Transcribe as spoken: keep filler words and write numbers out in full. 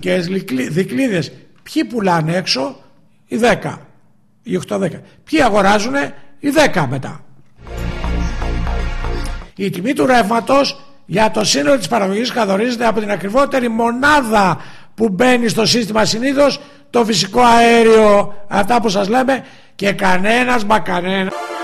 και δικλείδες. Ποιοι πουλάνε έξω? Οι δέκα, οι οκτώ δέκα. Ποιοι αγοράζουνε? Οι δέκα μετά. Η τιμή του ρεύματος για το σύνολο της παραγωγής καθορίζεται από την ακριβότερη μονάδα που μπαίνει στο σύστημα συνήθως, το φυσικό αέριο, αυτά που σας λέμε, και κανένας μα κανένα